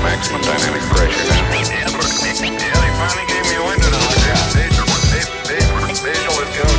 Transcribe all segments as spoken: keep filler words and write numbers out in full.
maximum dynamic pressure now. Yeah, they finally gave me a window to look at. Visual, let's go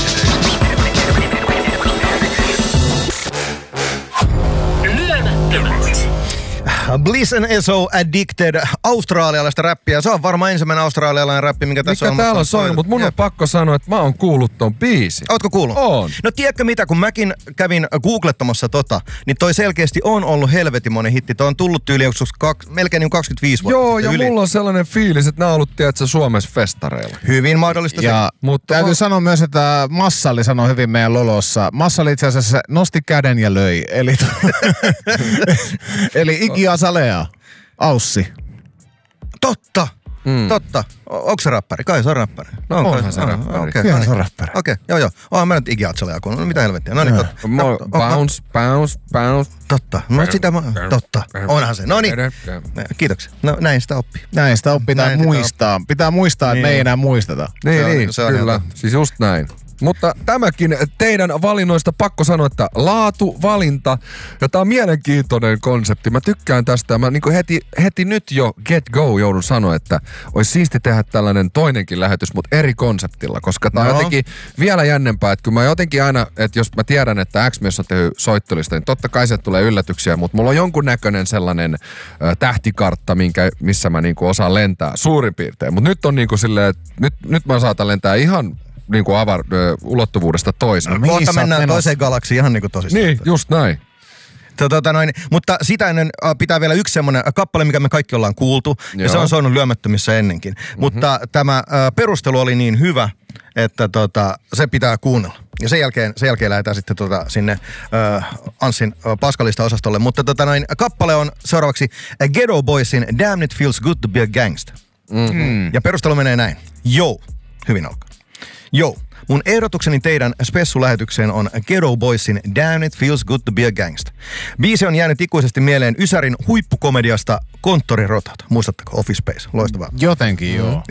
today. Lyömättömät. Bliss and Eso Addicted, australialaista räppiä. Se on varmaan ensimmäinen australialainen räppi, minkä tässä Mikä on. Mikä täällä on soinut, mutta mun on pakko sanoa, että mä oon kuullut ton biisin. Ootko kuullut? On. No tiedätkö mitä, kun mäkin kävin googlettamassa tota, niin toi selkeästi on ollut helvetimoinen hitti. Toi on tullut tyyli joskus kak, melkein niin kaksikymmentäviisi vuotta. Joo, ja yli. mulla on sellainen fiilis, että nää on ollut, tiedätkö, Suomessa festareilla. Hyvin mahdollista ja se. Mutta täytyy on... sanoa myös, että Massalli sanoi hyvin meidän Lolossa. Massalli itse asiassa nosti käden ja löi. Eli, Eli Iggy Azalea. Aussi. Totta, Mm. totta. O- onko se räppäri? Kai se on räppäri. No, onhan se räppäri. Okei, Kyllä no se on niin. räppäri. Okei, joo joo. Onhan mä nyt Iggy Azalea kuunnut. No mitä helvettiä. No niin, totta. Mo- No, bounce, bounce, bounce. Totta. No sitä mä... Totta. Onhan se. No niin. Kiitoksia. No näin sitä oppii. Näin sitä pitää Näin sitä muistaa. Pitää muistaa, että Niin. me ei enää muisteta. Niin, Se on- niin, se on kyllä. ihan Siis just näin. Mutta tämäkin teidän valinnoista pakko sanoa, että laatu, valinta, ja tää on mielenkiintoinen konsepti. Mä tykkään tästä. Mä niin heti, heti nyt jo get go joudun sanoa, että olisi siisti tehdä tällainen toinenkin lähetys, mutta eri konseptilla, koska tää on No. jotenkin vielä jännempää. Että kun mä jotenkin aina, että jos mä tiedän, että X-mies on tehnyt soittolista, niin totta kai se tulee yllätyksiä, mutta mulla on jonkunnäköinen sellainen ö, tähtikartta, minkä, missä mä niinku osaan lentää suurin piirtein. Mutta nyt on niinku silleen, että nyt, nyt mä saatan lentää ihan niinku avar, ö, ulottuvuudesta toiseen. mihin Kohta sä oot mennään menossa? toiseen galaksiin ihan niinku tosissaan. Niin, just näin. Tota noin, mutta sitä ennen äh, pitää vielä yksi semmoinen kappale, mikä me kaikki ollaan kuultu. Ja Joo. se on soinut lyömättömissä ennenkin. Mm-hmm. Mutta tämä äh, perustelu oli niin hyvä, että tota, se pitää kuunnella. Ja sen jälkeen, sen jälkeen lähdetään sitten tota, sinne äh, Anssin äh, paskalista osastolle. Mutta tota noin, kappale on seuraavaksi Ghetto Boysin Damn It Feels Good to Be a Gangsta. Mm-hmm. Ja perustelu menee näin. Jou, hyvin alkaa. Jou. Mun ehdotukseni teidän spessulähetykseen on Ghetto Boysin Damn It Feels Good to Be a Gangsta. Biisi on jäänyt ikuisesti mieleen Ysärin huippukomediasta Konttorirotat. Muistatteko? Office Space. Loistavaa. Jotenkin joo.